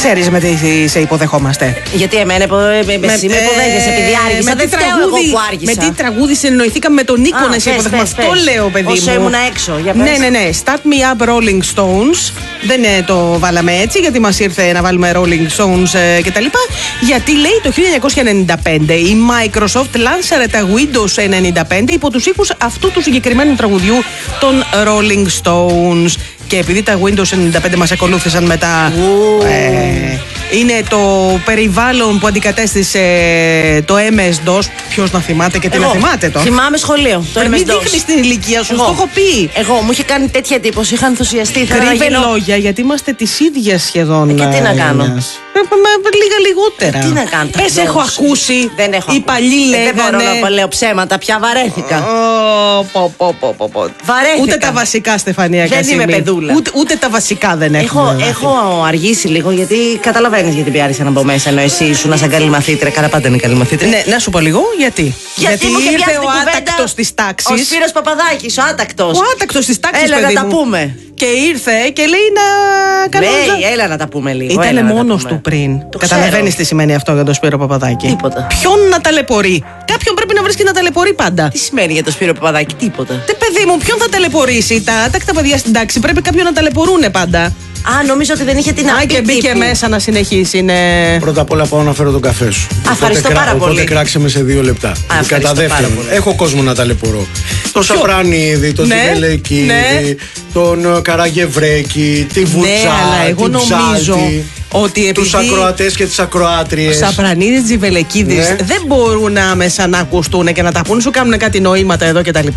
ξέρεις με τι σε υποδεχόμαστε. Γιατί εμένα εσύ με υποδέχεσαι επειδή άργησα. Δεν φταίω εγώ που άργησα. Με τι τραγούδι συνεννοηθήκαμε με τον Νίκο να σε υποδεχόμαστε. Αυτό λέω, παιδί μου. Όσο ήμουν έξω. Ναι. Start Me Up Rolling Stones. Δεν το βάλαμε έτσι γιατί μας ήρθε να βάλουμε Rolling Stones κτλ. Γιατί λέει το 1995 η Microsoft λάνσαρε τα Windows 95 υπό τους ήχους αυτού του συγκεκριμένου τραγουδιού των Rolling Stones. Και επειδή τα Windows 95 μας ακολούθησαν μετά, είναι το περιβάλλον που αντικατέστησε το MS-DOS. Ποιος να θυμάται και τι να θυμάται τώρα. Θυμάμαι σχολείο. Το MS-DOS. Μην δείχνεις την ηλικία σου, το έχω πει. Εγώ μου είχε κάνει τέτοια εντύπωση, είχα ενθουσιαστεί. Κρύβε λόγια γιατί είμαστε της ίδιας σχεδόν. Και τι να κάνω. Λίγα λιγότερα. Τι να κάνω. Πες έχω ακούσει. Δεν έχω. Οι παλιοί λέγανε. Δεν μπορώ να λέω ψέματα, πια βαρέθηκα. Βαρέθηκα. Ούτε τα βασικά, Στεφανία Κασίμη. Δεν είμαι παιδούλα. Ούτε τα βασικά δεν έχουμε. Έχω αργήσει λίγο γιατί καταλαβαίνεις γιατί πιάρισα να μπω μέσα ενώ εσύ ήσουν σαν καλή μαθήτρια. Καλά, πάντα είναι καλή μαθήτρια. Ναι, να σου πω λίγο γιατί. Γιατί ήρθε ο άτακτος της τάξης. Ο Σπύρος Παπαδάκης, ο άτακτος. Ο άτακτος της τάξης. Έλα να τα πούμε. Και ήρθε και λέει να κανόνιζα. Ναι, έλα να τα πούμε λίγο. Ήταν μόνος του πριν. Καταλαβαίνεις τι σημαίνει αυτό για τον Σπύρο Παπαδάκη. Τίποτα. Ποιον να ταλαιπωρεί. Κάποιον πρέπει να βρίσκει να ταλαιπωρεί πάντα. Τι σημαίνει για τον Σπύρο Παπαδάκη, τίποτα. Παιδί μου, ποιον θα ταλαιπωρήσει. Τα άτακτα παιδιά στην τάξη πρέπει κάποιον να ταλαιπωρούνε πάντα. Α, νομίζω ότι δεν είχε την απειλή. Και μπήκε μέσα να συνεχίσει. Πρώτα απ' όλα πάω να φέρω τον καφέ σου. Ευχαριστώ πάρα πολύ. Οπότε κράξε με σε 2 λεπτά. Κατά δεύτερον, έχω κόσμο να ταλαιπωρώ. Το Σαπρανίδη, τον Τσιβελεκίδη, τον Καραγευρέκη, τη Βουτσά, εγώ νομίζω ότι τους ακροατές και τις ακροάτριες. Σαπρανίδης, Τζιβελεκίδης δεν μπορούν άμεσα να ακουστούν και να τα πούν, σου κάνουν κάτι νοήματα εδώ κτλ.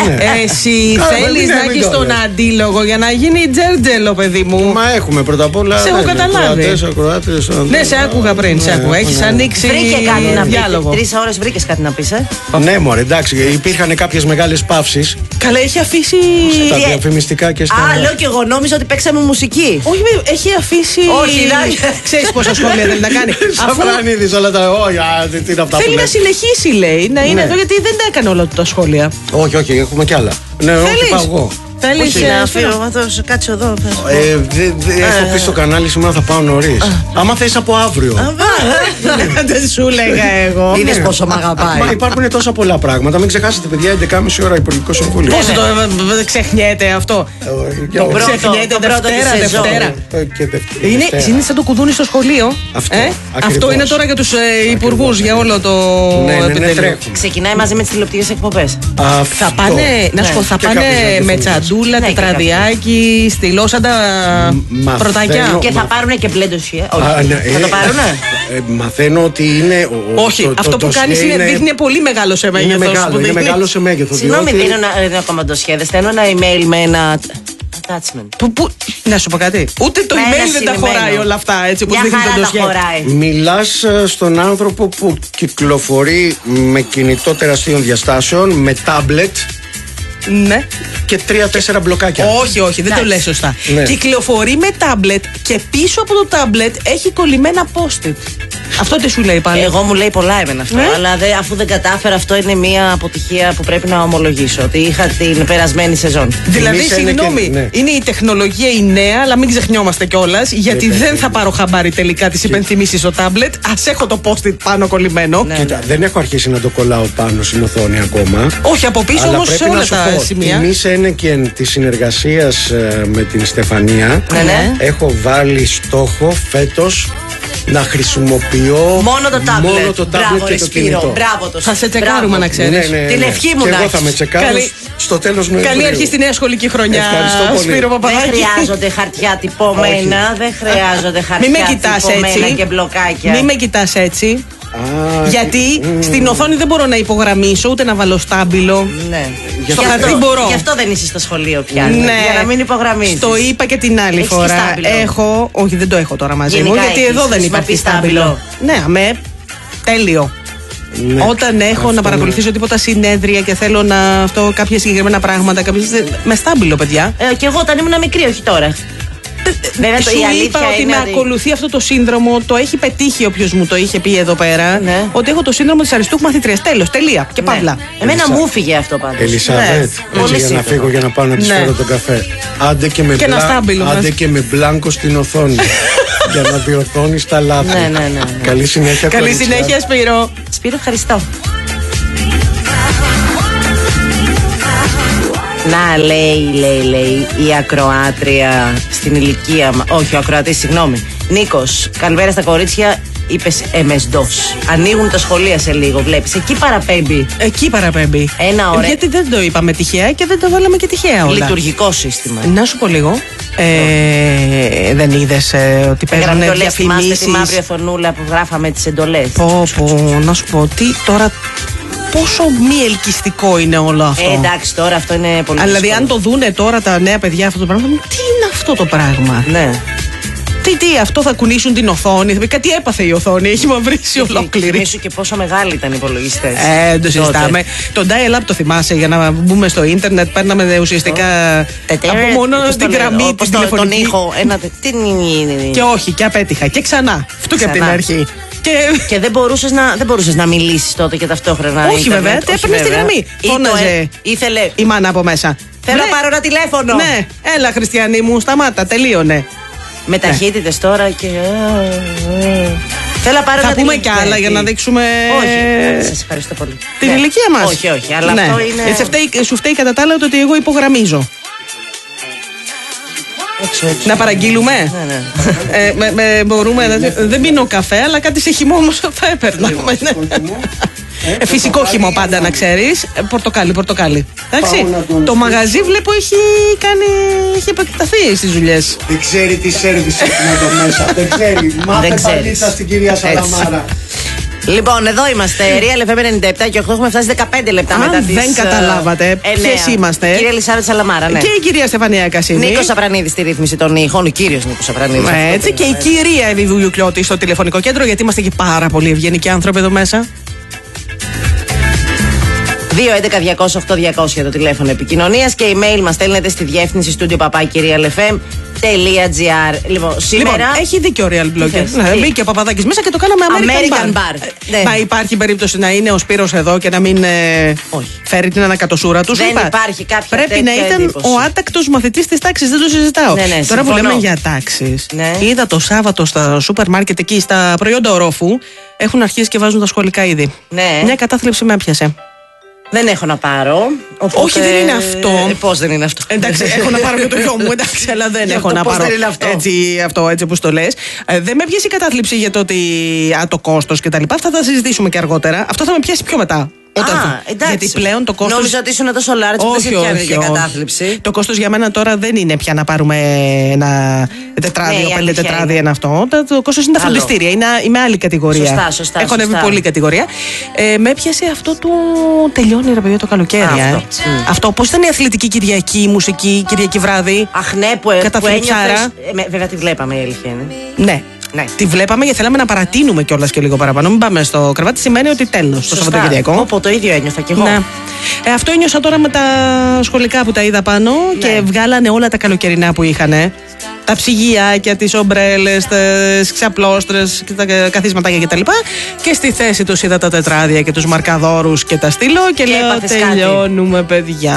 Εσύ θέλεις να έχεις τον αντίλογο για να γίνει τζέρτζελο, παιδί μου. Μα έχουμε πρώτα απ' όλα. Σε έχω καταλάβει. Ακροατές. Ναι, σε άκουγα πριν. Έχεις ανοίξει διάλογο. 3 ώρες βρήκες κάτι να πεις, Ναι, μωρέ, εντάξει. Υπήρχαν κάποιες μεγάλες παύσεις. Καλά, έχει αφήσει. Στα διαφημιστικά και στα. Α, λέω κι εγώ, νόμιζα ότι παίξαμε μουσική. Όχι, έχει αφήσει. Όχι, ξέρεις πόσα σχόλια θέλει να κάνει. Σαφρανίδης, όλα τα. Όχι, τι είναι αυτά. Θέλει να συνεχίσει, λέει, να είναι εδώ γιατί δεν τα έκανε όλα τα σχόλια. Όχι, έχουμε κι άλλα. Ναι, όχι, πάω εγώ. Θέλεις να φύγω, θα κάτσω εδώ. Έχω πει στο κανάλι σήμερα θα πάω νωρίς. Άμα θες από αύριο. Δεν σου λέγα εγώ. Είδες πόσο μ' αγαπάει. Μα υπάρχουν τόσα πολλά πράγματα. Μην ξεχάσετε, παιδιά, 11.30 ώρα Υπουργικό Συμβούλιο. Πώς το ξεχνιέται αυτό. Το ξεχνιέται Δευτέρα. Είναι σαν το κουδούνι στο σχολείο. Αυτό είναι τώρα για τους υπουργούς, για όλο το επιτελείο. Ξεκινάει μαζί με τις τηλεοπτικές εκπομπές. Θα πάνε με τσαντούλα, τετραδιάκι, στυλώσαντα πρωτάκια. Και θα πάρουνε και μπλε ντοσιέ. Θα το πάρουνε. Μαθαίνω ότι είναι. Όχι, αυτό που κάνεις δείχνει πολύ μεγάλο σε μέγεθος. Είναι μεγάλο σε μέγεθος. Συγγνώμη, δίνω ένα ακόμα ντοσιέ. Δεν στέλνω ένα email με ένα attachment. Να σου πω κάτι. Ούτε το email δεν τα χωράει όλα αυτά έτσι που δείχνει το ντοσιέ. Μιλάς στον άνθρωπο που κυκλοφορεί με κινητό τεραστίων διαστάσεων, με τάμπλετ. Ναι. Και 3-4 μπλοκάκια. Όχι, δεν το λες σωστά. Ναι. Κυκλοφορεί με τάμπλετ και πίσω από το τάμπλετ έχει κολλημένα post-it. Αυτό τι σου λέει πάλι? Εγώ μου λέει πολλά εμένα αυτό. Αλλά αφού δεν κατάφερα, αυτό είναι μια αποτυχία που πρέπει να ομολογήσω. Ότι είχα την περασμένη σεζόν. Δηλαδή, συγγνώμη, είναι η τεχνολογία η νέα, αλλά μην ξεχνιόμαστε κιόλας. Γιατί δεν θα πάρω χαμπάρι τελικά τις υπενθυμίσεις στο τάμπλετ. Ας έχω το post-it πάνω κολλημένο. Κοίτα, δεν έχω αρχίσει να το κολλάω πάνω στην οθόνη ακόμα. Όχι, από πίσω όμως σε όλα τα σημεία. Εμείς ένεκεν της συνεργασίας με την Στεφανία έχω βάλει στόχο φέτος να χρησιμοποιώ μόνο το τάμπλετ και το κινητό. Θα σε τσεκάρουμε να ξέρεις. Την ευχή μου να έχεις. Και εγώ θα με τσεκάρω στο τέλος Νοεμβρίου. Καλή αρχή στη νέα σχολική χρονιά. Σπύρο Παπαδάκη. Δεν χρειάζονται χαρτιά τυπωμένα. Δεν χρειάζονται χαρτιά τυπωμένα και μπλοκάκια. Μην με κοιτάς έτσι. Γιατί στην οθόνη δεν μπορώ να υπογραμμίσω ούτε να βάλω στάμπιλο. Ναι. Στο χαρτί μπορώ. Γι' αυτό δεν είσαι στο σχολείο πια. Ναι. Για να μην υπογραμμίσεις. Το είπα και την άλλη φορά. Έχω. Όχι, δεν το έχω τώρα μαζί μου. Γιατί εδώ δεν υπάρχει στάμπιλο. Ναι, αμέ. Τέλειο. Ναι. Όταν έχω να παρακολουθήσω τίποτα συνέδρια και θέλω να αυτό κάποια συγκεκριμένα πράγματα. Με στάμπιλο, παιδιά. Και εγώ όταν ήμουν μικρή, όχι τώρα. Βέβαια, σου είπα ότι με ακολουθεί αυτό το σύνδρομο. Το έχει πετύχει όποιος μου το είχε πει εδώ πέρα. Ναι. Ότι έχω το σύνδρομο της αριστούχου μαθήτριας. Τέλος, τελεία. Και παύλα. Εμένα μου φύγε αυτό πάντως. Ελισαβέτ, για να φύγω για να πάω να της φέρω τον καφέ. Άντε και με μπλάνκο στην οθόνη. Για να διορθώνεις τα λάθη. Ναι. Καλή συνέχεια. Καλή συνέχεια, Σπύρο. Σπύρο, ευχαριστώ. Να, λέει η ακροάτρια στην ηλικία. Όχι, ο ακροατής, συγγνώμη. Νίκος, καλημέρα στα κορίτσια. Είπες εμεσδός. Ανοίγουν τα σχολεία σε λίγο, βλέπεις. Εκεί παραπέμπει. Ένα ωραίο. Γιατί δεν το είπαμε τυχαία και δεν το βάλαμε και τυχαία όλα. Λειτουργικό σύστημα. Να σου πω λίγο. Δεν είδες ότι παίζανε διαφημίσεις. Θυμάστε τη μαύρη οθονούλα που γράφαμε τις εντολές. Να σου πω τι τώρα. Πόσο μη ελκυστικό είναι όλο αυτό. Εντάξει, τώρα αυτό είναι πολύ. Αλλά δηλαδή, αν το δούνε τώρα τα νέα παιδιά αυτό το πράγμα, τι είναι αυτό το πράγμα. Ναι. Τι, αυτό θα κουνήσουν την οθόνη. Κάτι έπαθε η οθόνη, έχει μαυρίσει ολόκληρη. Θυμήσου και πόσο μεγάλοι ήταν οι υπολογιστές. Δεν το συζητάμε. Το dial-up το θυμάσαι, για να μπούμε στο ίντερνετ, παίρναμε ουσιαστικά από μόνο την γραμμή τη τηλεφωνική. Τον ήχο. Και όχι, και απέτυχα. Και ξανά. Αυτό και από την αρχή. Και δεν μπορούσες να μιλήσεις τότε και ταυτόχρονα. Όχι, βέβαια, έπαιρνε στη γραμμή. Φώναζε. Ήθελε η μάνα από μέσα. Θέλω να πάρω ένα τηλέφωνο. Ναι, έλα, Χριστιανή μου, σταμάτα, τελείωνε. Με ταχύτητες τώρα και. Θέλω να πάρω θα πούμε κι άλλα για να δείξουμε. Όχι, σας ευχαριστώ πολύ. Την ηλικία μας. Όχι, αλλά αυτό είναι. Σου φταίει κατά τα άλλα ότι εγώ υπογραμμίζω. Έτσι. Να παραγγείλουμε. Ναι. Μπορούμε. Δεν πίνω καφέ, αλλά κάτι σε χυμό όμως θα έπαιρνα. Φυσικό χυμό πάντα, να ξέρεις. Πορτοκάλι. Εντάξει. Το μαγαζί βλέπω έχει επεκταθεί στις δουλειές. Δεν ξέρει τι σέρβις έχουμε εδώ μέσα. Δεν ξέρει. Μάθε παλίτσα στην κυρία Σαλαμάρα. Λοιπόν, εδώ είμαστε. Real FM 97 και 8. Έχουμε φτάσει 15 λεπτά μετά τις. Δεν καταλάβατε ποιες είμαστε. Κυρία Ελισάβετ Σαλαμάρα, ναι. Και η κυρία Στεφανία Κασίνη. Νίκος Σαπρανίδης στη ρύθμιση των ήχων. Ο κύριος Νίκος Σαπρανίδης. Έτσι. Και η κυρία Εβιδού Γιουκλιώτη στο τηλεφωνικό κέντρο, γιατί είμαστε και πάρα πολύ ευγενικοί άνθρωποι εδώ μέσα. 2-11-200-8-200 το τηλέφωνο επικοινωνίας και email μας στέλνετε στη διεύθυνση studio@realfm.gr. Λοιπόν, σήμερα. Έχει δίκιο ο Real Blogger. Μπήκε ο Παπαδάκης μέσα και το κάναμε American Bar. Μα υπάρχει περίπτωση να είναι ο Σπύρος εδώ και να μην φέρει την ανακατοσούρα του. Δεν υπάρχει κάποια. Πρέπει να ήταν εντύπωση. ο άτακτος μαθητής της τάξης, δεν το συζητάω. Ναι, τώρα που λέμε για τάξεις, είδα το Σάββατο στα σούπερ μάρκετ εκεί, στα προϊόντα ορόφου, έχουν αρχίσει και βάζουν τα σχολικά είδη. Μια κατάθλιψη με έπιασε. Δεν έχω να πάρω. Οπότε... Όχι, δεν είναι αυτό. Πώς δεν είναι αυτό. Εντάξει, έχω να πάρω και το γιο μου, εντάξει, αλλά δεν έχω να πάρω. Έτσι όπως το λες. Δεν με πιάσει η κατάθλιψη για το ότι το κόστος και τα λοιπά. Αυτά θα συζητήσουμε και αργότερα. Αυτό θα με πιάσει πιο μετά. Γιατί πλέον το κόστος. Νόμιζα ότι ήσουν τόσο large που δεν σε πιάνει για κατάθλιψη. Το κόστος για μένα τώρα δεν είναι πια να πάρουμε ένα τετράδιο, 5 τετράδια, ένα αυτό. Το κόστος είναι τα φροντιστήρια. Είμαι άλλη κατηγορία. Σωστά. Έχω ανέβει πολύ κατηγορία. Με έπιασε αυτό του. Τελειώνει ρε παιδιά το καλοκαίρι. Αυτό. Πώς ήταν η αθλητική Κυριακή, η μουσική Κυριακή βράδυ. Αχ, ναι, που ένιωθες. Βέβαια τη βλέπαμε, η αλήθεια είναι. Ναι. Ναι. Τη βλέπαμε γιατί θέλαμε να παρατείνουμε κιόλας και λίγο παραπάνω. Μην πάμε στο κρεβάτι, σημαίνει ότι τέλος το Σαββατοκυριακό. Όπω το ίδιο ένιωθα κι εγώ. Ναι. Αυτό ένιωσα τώρα με τα σχολικά που τα είδα πάνω και βγάλανε όλα τα καλοκαιρινά που είχανε. Τα ψυγιάκια, τις ομπρέλες, τις ξαπλώστρες, τα καθίσματάκια κτλ. Και στη θέση τους είδα τα τετράδια και τους μαρκαδόρους και τα στείλω και λέω τελειώνουμε παιδιά.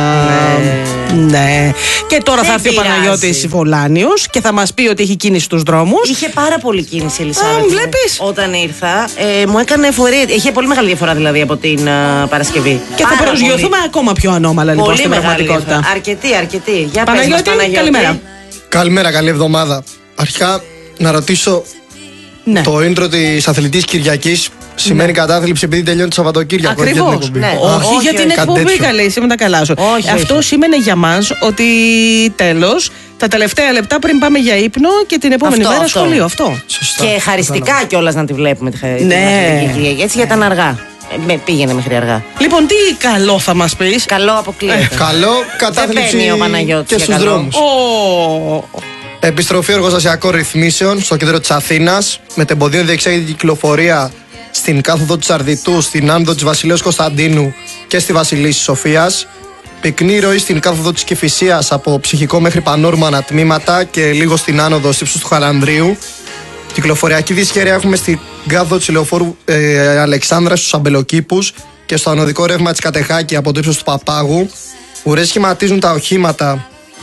Ναι. Και τώρα θα έρθει ο Παναγιώτης Βολάνιος και θα μας πει ότι έχει κίνηση στους δρόμους. Είχε πάρα πολύ κίνηση, Ελισάβετ. Βλέπεις. Όταν ήρθα, μου έκανε εφορία. Είχε πολύ μεγάλη διαφορά δηλαδή από την Παρασκευή. Και θα προσγειωθούμε ακόμα πιο ανώμαλα λοιπόν στην πραγματικότητα. Αρκετή. Για Παναγιώτη, καλημέρα. Καλημέρα, καλή εβδομάδα. Αρχικά να ρωτήσω, το intro της αθλητής Κυριακής σημαίνει κατάθλιψη επειδή τελειώνει το Σαββατοκύριακο. Ακριβώς. Όχι για την εκπομπή, καλή, είσαι με τα καλά σου. Αυτό σήμαινε για μας ότι τέλος, τα τελευταία λεπτά πριν πάμε για ύπνο και την επόμενη μέρα σχολείο. Αυτό. Σωστά. Και χαριστικά κιόλας να τη βλέπουμε την αθλητική Κυριακή. Έτσι γιατί ήταν αργά. Πήγαινε μέχρι αργά. Λοιπόν, τι καλό θα μας πεις? Καλό αποκλείεται. Καλό κατάθλιψη και στους δρόμους. Επιστροφή εργοστασιακών ρυθμίσεων στο κέντρο της Αθήνας, με τεμποδίων διεξάγεται κυκλοφορία στην κάθοδο της Αρδιτού, στην άνοδο της Βασιλέως Κωνσταντίνου και στη Βασιλίσσης Σοφίας. Πυκνή ροή στην κάθοδο της Κηφισίας από Ψυχικό μέχρι Πανόρμανα τμήματα και λίγο στην άνοδο στη ύψους του Χαλανδρίου. Κυκλοφοριακή δυσχέρεια έχουμε στην κάθοδο της Λεωφόρου Αλεξάνδρας στους Αμπελοκήπους και στο ανωδικό ρεύμα της Κατεχάκη από το ύψος του Παπάγου. Ουρές σχηματίζουν τα οχήματα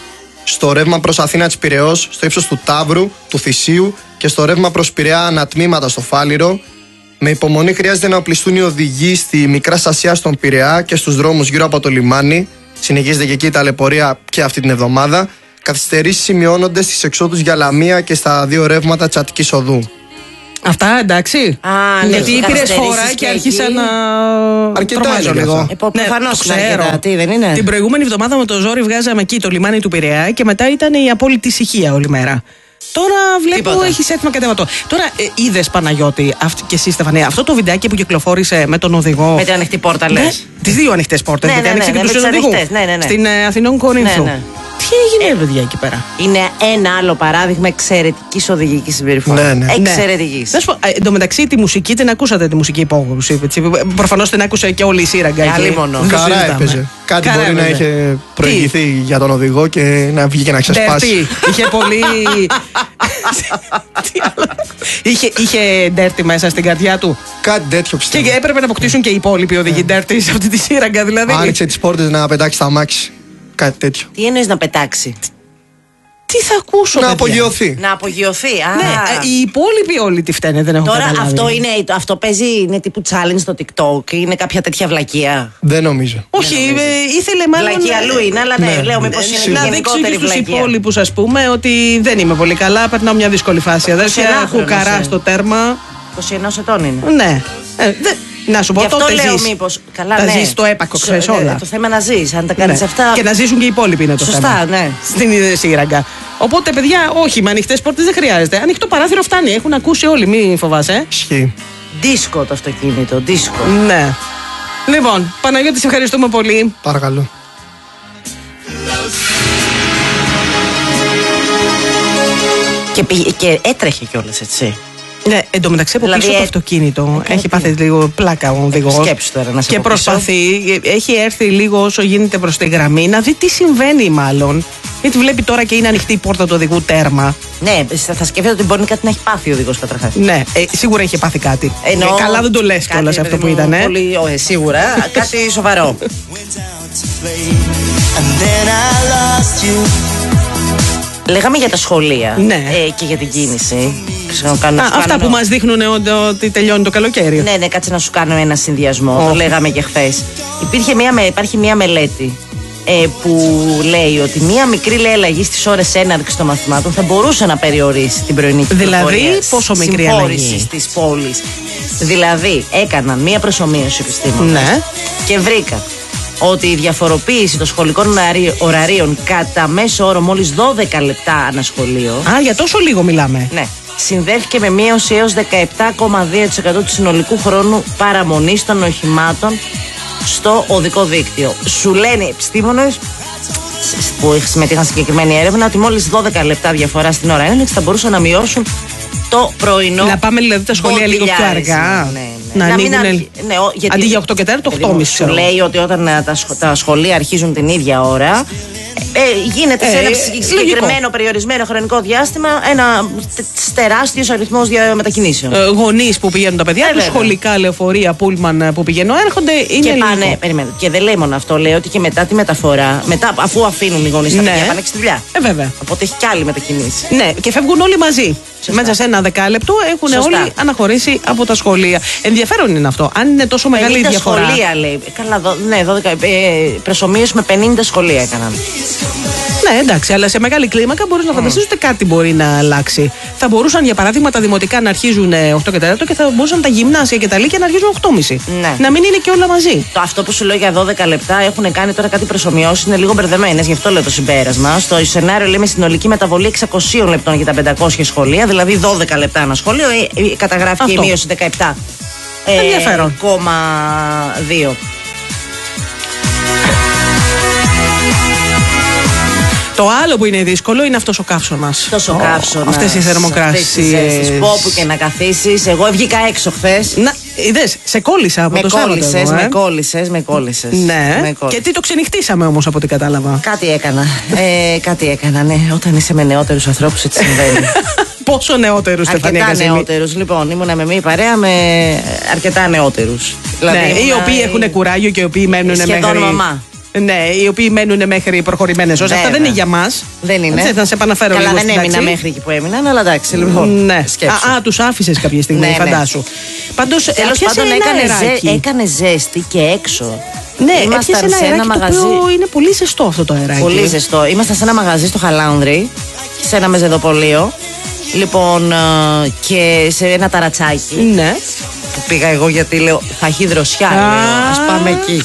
στο ρεύμα προς Αθήνα της Πειραιώς, στο ύψος του Ταύρου, του Θησίου και στο ρεύμα προς Πειραιά ανατμήματα στο Φάληρο. Με υπομονή χρειάζεται να οπλιστούν οι οδηγοί στη Μικρά Ασία στον Πειραιά και στους δρόμους γύρω από το λιμάνι. Συνεχίζεται και εκεί η ταλαιπωρία και αυτή την εβδομάδα. Καθυστερήσεις σημειώνονται στις εξόδους για Λαμία και στα δύο ρεύματα της Αττικής Οδού. Αυτά εντάξει. Γιατί πήρες χώρα και άρχισα να. Αρκετά λίγο. Προφανώς ξέρω. Τι δεν είναι. Την προηγούμενη εβδομάδα με το ζόρι βγάζαμε εκεί το λιμάνι του Πειραιά και μετά ήταν η απόλυτη ησυχία όλη μέρα. Τώρα βλέπω έχει έτοιμα κατέβατο. Τώρα είδες, Παναγιώτη, και εσύ Στεφανία, αυτό το βιντεάκι που κυκλοφόρησε με τον οδηγό. Με την ανοιχτή πόρτα, λες. Τις δύο ανοιχτές πόρτες. Γιατί άνοιξε και τους οδηγούς. Στην Αθηνών Κορίνθου. Τι έγινε, παιδιά, εκεί πέρα. Είναι ένα άλλο παράδειγμα εξαιρετικής οδηγικής συμπεριφοράς. Ναι. Εξαιρετικής. Να σου πω, εντωμεταξύ τη μουσική την ακούσατε, τη μουσική υπόγνωση. Προφανώς την άκουσε και όλη η σύραγγα. Άλλη μόνο. Χαρά έπαιζε. Κάτι μπορεί να είχε προηγηθεί για τον οδηγό και να βγει και να ξεσπάσει. Είχε πολύ. Είχε ντέρτι μέσα στην καρδιά του. Κάτι τέτοιο πιστεύω. Και έπρεπε να αποκτήσουν και οι υπόλοιποι οδηγοί ντέρτι σε αυτή τη σύραγγα, δηλαδή. Άνοιξε τις πόρτες να πετάξει τα αμάξι. Κάτι τέτοιο. Τι εννοείς να πετάξει? Τι θα ακούσω, να απογειωθεί. Να απογειωθεί. Ναι, οι υπόλοιποι όλοι τι φταίνε, δεν έχω καταλάβει. Τώρα αυτό παίζει, είναι τύπου challenge στο TikTok, είναι κάποια τέτοια βλακεία. Δεν νομίζω. Όχι, ήθελε μάλλον. Βλακεία αλλού είναι, αλλά ναι, λέω μήπως είναι να δείξει και στους υπόλοιπους, ας πούμε, ότι δεν είμαι πολύ καλά, περνάω μια δύσκολη φάση. Αδέρφια, έχω καρά στο τέρμα. 21 ετών είναι. Ναι. Να σου πω, γι' αυτό τότε λέω ζεις. Μήπως. Καλά, θα ναι. ζεις το έπακο, ξέρεις όλα. Το θέμα να ζεις. Αν τα κάνεις αυτά. Και να ζήσουν και οι υπόλοιποι είναι το θέμα. Σωστά, ναι. Στην σύραγγα. Οπότε, παιδιά, όχι, με ανοιχτές πόρτες δεν χρειάζεται. Ανοιχτό παράθυρο φτάνει. Έχουν ακούσει όλοι, μην φοβάσαι. Ισχύει. Δίσκο το αυτοκίνητο, δίσκο. Ναι. Λοιπόν, Παναγιώτη, σε ευχαριστούμε πολύ. Παρακαλώ. Και έτρεχε κιόλας, έτσι. Ναι, εντωμεταξύ από πίσω το αυτοκίνητο έχει πάθει λίγο πλάκα ο οδηγός. Σκέψου τώρα να σε και προσπαθεί, έχει έρθει λίγο όσο γίνεται προς τη γραμμή να δει τι συμβαίνει, μάλλον. Γιατί βλέπει τώρα και είναι ανοιχτή η πόρτα του οδηγού τέρμα. Ναι, θα σκέφτεται ότι μπορεί κάτι να έχει πάθει ο οδηγός καταρχάς. Ναι, σίγουρα είχε πάθει κάτι. Καλά δεν το λες κιόλας αυτό που ήταν. Πολύ, σίγουρα, κάτι σοβαρό. Λέγαμε για τα σχολεία και για την κίνηση. Αυτά που μας δείχνουν ότι τελειώνει το καλοκαίρι. Ναι, κάτσε να σου κάνω ένα συνδυασμό. Το λέγαμε και χθες. Υπάρχει μια μελέτη που λέει ότι μια μικρή αλλαγή στις ώρες έναρξης των μαθημάτων θα μπορούσε να περιορίσει την πρωινή κυκλοφορία. Δηλαδή, πόσο μικρή αλλαγή? Στις πόλεις. Δηλαδή, έκαναν μια προσομοίωση επιστήμονες και βρήκαν ότι η διαφοροποίηση των σχολικών ωραρίων κατά μέσο όρο μόλις 12 λεπτά ανά σχολείο. Για τόσο λίγο μιλάμε. Ναι. Συνδέθηκε με μείωση έως 17,2% του συνολικού χρόνου παραμονής των οχημάτων στο οδικό δίκτυο. Σου λένε οι επιστήμονες που συμμετείχαν στη συγκεκριμένη έρευνα ότι μόλις 12 λεπτά διαφορά στην ώρα έναρξη θα μπορούσαν να μειώσουν το πρωινό. Να πάμε δηλαδή τα σχολεία λίγο πιο αργά. Να ανοίγουν. Αντί για 8 και 4, το 8.30. Σου λέει ότι όταν τα σχολεία αρχίζουν την ίδια ώρα, γίνεται σε ένα συγκεκριμένο περιορισμένο χρονικό διάστημα ένα τεράστιο αριθμό μετακινήσεων. Γονείς που πηγαίνουν τα παιδιά τους, σχολικά λεωφορεία, πούλμαν που πηγαίνουν, έρχονται. Είναι και πάνε. Περιμένετε. Και δεν λέει μόνο αυτό, λέει ότι και μετά τη μεταφορά, αφού αφήνουν οι γονείς τα παιδιά, πάνε και στη δουλειά. Βέβαια. Οπότε έχει κι άλλη μετακινήση. Ναι, και φεύγουν όλοι μαζί. Σωστά. Μέσα σε ένα δεκάλεπτο έχουν όλοι αναχωρήσει από τα σχολεία. Ενδιαφέρον είναι αυτό. Αν είναι τόσο μεγάλη η διαφορά. Σχολεία λέει. Καλά, 12. Προσομοίωση με 50 σχολεία έκαναν. Ναι, εντάξει, αλλά σε μεγάλη κλίμακα μπορεί να φανταστείς ότι κάτι μπορεί να αλλάξει. Θα μπορούσαν, για παράδειγμα, τα δημοτικά να αρχίζουν 8 και 4 και θα μπορούσαν τα γυμνάσια και τα λύκεια να αρχίζουν 8.30. Ναι. Να μην είναι και όλα μαζί. Αυτό που σου λέω για 12 λεπτά έχουν κάνει τώρα κάτι προσομοιώσεις, είναι λίγο μπερδεμένες, γι' αυτό λέω το συμπέρασμα. Στο σενάριο λέμε συνολική μεταβολή 600 λεπτών για τα 500 σχολεία, δηλαδή 12 λεπτά ένα σχολείο, καταγράφει και η μείωση 17,2. Το άλλο που είναι δύσκολο είναι αυτός ο καύσωνας. Αυτές οι θερμοκρασίες. Όπου και να καθίσεις. Εγώ βγήκα έξω χθες. Να, είδες, σε κόλλησα από το Σάββατο. Με κόλλησες. Ναι. Και τι το ξενυχτήσαμε όμως από ό,τι κατάλαβα. Κάτι έκανα, ναι. Όταν είσαι με νεότερους ανθρώπους έτσι συμβαίνει. Πόσο νεότερους, Στεφανία Καζέλη? Αρκετά νεότερους. Λοιπόν, ήμουνα με μία παρέα με αρκετά νεότερους. Δηλαδή, οι οποίοι έχουν κουράγιο και οι οποίοι μένουν σχεδόν μαμά. Ναι, οι οποίοι μένουν μέχρι προχωρημένες ώρες. Αυτά δεν είναι για μας. Δεν είναι. Έτσι, θα σε επαναφέρω Καλά, λίγο. δεν έμεινα μέχρι εκεί που έμειναν, αλλά εντάξει, λοιπόν. Ναι. Τους άφησες κάποια στιγμή, φαντάσου. Πάντως, τέλος πάντων, έκανε ζέστη και έξω. Ναι, έπιασε ένα αεράκι το οποίο είναι πολύ ζεστό αυτό το αεράκι. Πολύ ζεστό. Ήμασταν σε ένα μαγαζί στο Χαλάνδρη, σε ένα μεζεδοπολείο. Λοιπόν, και σε ένα ταρατσάκι. Ναι. Που πήγα εγώ γιατί λέω θα έχει δροσιά. Λέω, ας πάμε εκεί.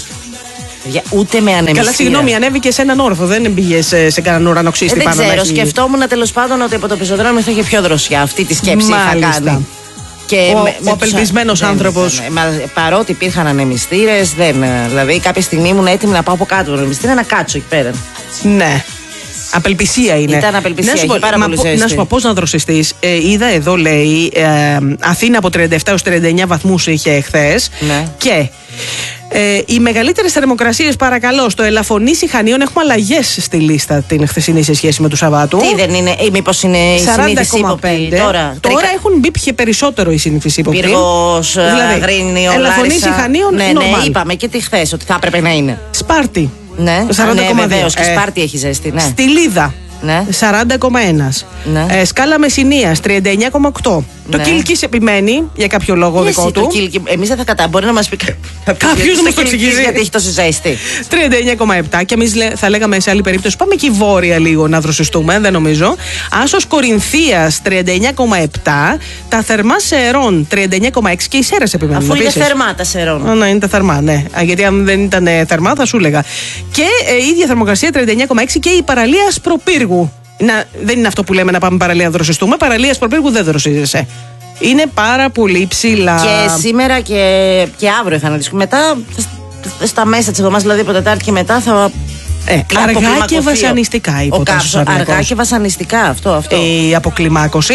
Ούτε με ανεμιστήρα. Καλά, συγγνώμη, ανέβηκε σε έναν όρθο, δεν πήγε σε κανέναν ουρανοξύστη πάνω. Δεν ξέρω, σκεφτόμουν τέλος πάντων ότι από το πεζοδρόμιο θα είχε πιο δροσιά. Αυτή τη σκέψη είχα κάνει. Και ο απελπισμένος άνθρωπος. Παρότι υπήρχαν ανεμιστήρες, δηλαδή κάποια στιγμή ήμουν έτοιμη να πάω από κάτω από ανεμιστήρα να κάτσω εκεί πέρα. Ναι. Απελπισία είναι. Ήταν απελπισία, να σου πω πώς να δροσιστείς. Είδα εδώ, λέει, Αθήνα από 37 έως 39 βαθμούς είχε εχθές. Ναι. Και οι μεγαλύτερες θερμοκρασίες, παρακαλώ, στο Ελαφωνήσι Χανίων έχουμε αλλαγές στη λίστα την χθεσινή σε σχέση με του Σαββάτου. Τι δεν είναι, μήπως είναι η συνήθιση ύποπτη τώρα έχουν μπει και περισσότερο η συνήθιση ύποπτη. Πύργος, Αγρίνιο, Ελαφωνήσι Χανίων, ναι, είπαμε και τι χθες ότι θα έπρεπε να είναι. Σπάρτη. Ναι, βεβαίως και Σπάρτη έχει ζέστη. Ναι. Στη Λίδα. Ναι. 40,1. Ναι. Σκάλα Μεσσηνίας 39,8. Το Κίλκις επιμένει για κάποιο λόγο δικό του. Εμείς δεν θα μπορεί να μας πει κάποιος να μας το εξηγήσει γιατί έχει τόση ζέστη. 39,7. Και εμείς θα λέγαμε σε άλλη περίπτωση πάμε εκεί βόρεια λίγο να δροσιστούμε, δεν νομίζω. Άσος Κορινθίας 39,7. Τα θερμά Σερών 39,6 και οι Σέρες επιμένουν. Αφού είναι θερμά τα Σερών. Ναι, είναι τα θερμά, ναι. Γιατί αν δεν ήταν θερμά θα σου έλεγα. Και η ίδια θερμοκρασία 39,6 και η παραλία Ασπροπύργου. Δεν είναι αυτό που λέμε να πάμε παραλία να δροσιστούμε. Παραλία Ασπροπύργου δεν δροσίζεσαι. Είναι πάρα πολύ ψηλά. Και σήμερα και αύριο θα αναδείξουμε. Μετά στα μέσα της εβδομάδας, δηλαδή από Τετάρτη και μετά θα. Αργά και βασανιστικά αργά και βασανιστικά αυτό. Η αποκλιμάκωση.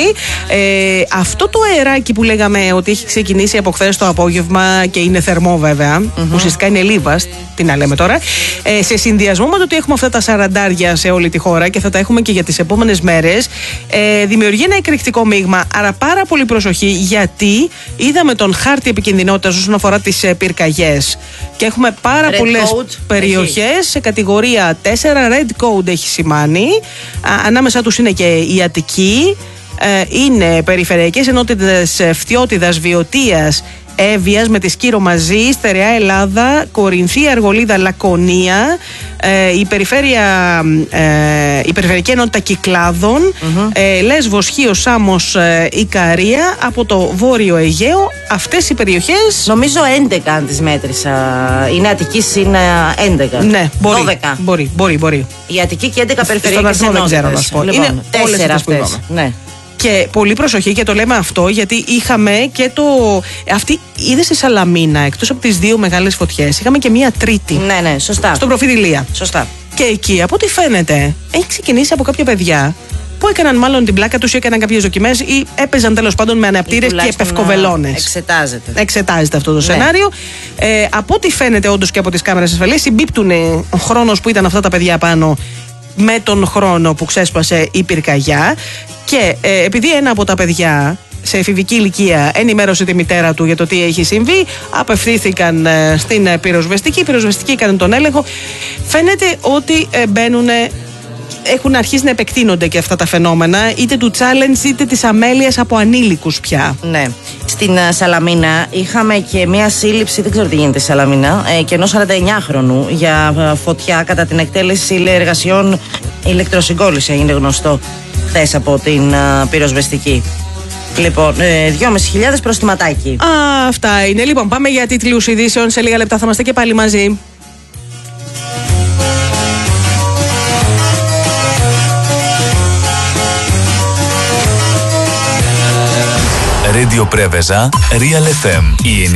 Αυτό το αεράκι που λέγαμε ότι έχει ξεκινήσει από χθες το απόγευμα και είναι θερμό βέβαια, ουσιαστικά είναι λίβας, τι να λέμε τώρα, σε συνδυασμό με το ότι έχουμε αυτά τα 40 σε όλη τη χώρα και θα τα έχουμε και για τις επόμενες μέρες, δημιουργεί ένα εκρηκτικό μείγμα. Άρα πάρα πολύ προσοχή, γιατί είδαμε τον χάρτη επικινδυνότητας όσον αφορά τις πυρκαγιές και έχουμε πάρα πολλές περιοχές σε κατηγορία 4, red code έχει σημάνει. Ανάμεσα τους είναι και η Αττική, είναι περιφερειακές ενότητες Φτιώτιδας, Βιωτίας, Εύβοιας με τη Σκύρο μαζί, Στερεά Ελλάδα, Κορινθία, Αργολίδα, Λακωνία, η περιφερειακή ενότητα Κυκλάδων, Λέσβος, Χίος, Σάμος, Ικαρία, από το Βόρειο Αιγαίο. Αυτές οι περιοχές. Νομίζω 11 αν τις μέτρησα. Είναι Αττικής, είναι 11. Ναι, μπορεί. Η Αττική και 11 περιφερειακές ενότητες. Δεν ξέρω να σου πω. Λοιπόν, είναι 4 αυτές. Ναι. Και πολύ προσοχή, και το λέμε αυτό γιατί είχαμε και το. Αυτή είδε στη Σαλαμίνα, εκτός από τις δύο μεγάλες φωτιές, είχαμε και μία τρίτη. Ναι, σωστά. Στον Προφιδηλία. Σωστά. Και εκεί, από ό,τι φαίνεται, έχει ξεκινήσει από κάποια παιδιά που έκαναν μάλλον την πλάκα τους ή έκαναν κάποιες δοκιμές ή έπαιζαν τέλος πάντων με αναπτήρες και πευκοβελώνες. Εξετάζεται αυτό το σενάριο. Από ό,τι φαίνεται, όντως και από τις κάμερες ασφαλείας, συμπίπτουν ο χρόνος που ήταν αυτά τα παιδιά πάνω με τον χρόνο που ξέσπασε η πυρκαγιά. Και επειδή ένα από τα παιδιά σε εφηβική ηλικία ενημέρωσε τη μητέρα του για το τι έχει συμβεί, απευθύνθηκαν στην πυροσβεστική. Οι πυροσβεστικοί έκαναν τον έλεγχο. Φαίνεται ότι έχουν αρχίσει να επεκτείνονται και αυτά τα φαινόμενα, είτε του challenge είτε της αμέλειας από ανήλικους πια. Ναι. Στην Σαλαμίνα είχαμε και μία σύλληψη, δεν ξέρω τι γίνεται στη Σαλαμίνα, και ενός 49χρονου για φωτιά κατά την εκτέλεση εργασιών ηλεκτροσυγκόλληση, έγινε γνωστό χθες από την πυροσβεστική. Λοιπόν, 2.500 προστιματάκι. Αυτά είναι. Λοιπόν, πάμε για τίτλους ειδήσεων. Σε λίγα λεπτά θα είμαστε και πάλι μαζί. Radio Preveza, Real FM.